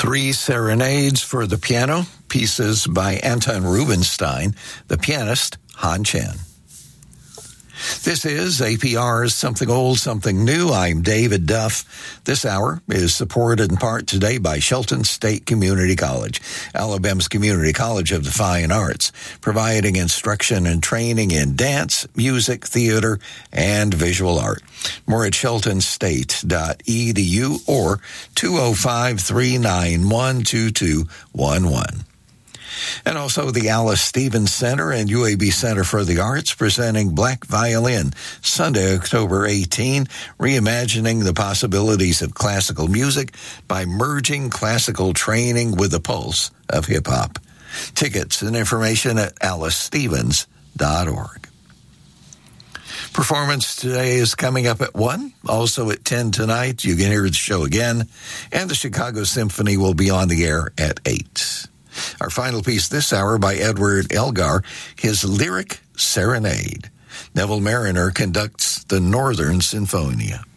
Three serenades for the piano, pieces by Anton Rubinstein, the pianist Han Chen. This is APR's Something Old, Something New. I'm David Duff. This hour is supported in part today by Shelton State Community College, Alabama's community college of the fine arts, providing instruction and training in dance, music, theater, and visual art. More at sheltonstate.edu or 205-391-2211. And also the Alice Stevens Center and UAB Center for the Arts presenting Black Violin, Sunday, October 18, reimagining the possibilities of classical music by merging classical training with the pulse of hip-hop. Tickets and information at alicestevens.org. Performance today is coming up at 1, also at 10 tonight. You can hear the show again, and the Chicago Symphony will be on the air at 8. Our final piece this hour by Edward Elgar, his Lyric Serenade. Neville Mariner conducts the Northern Sinfonia.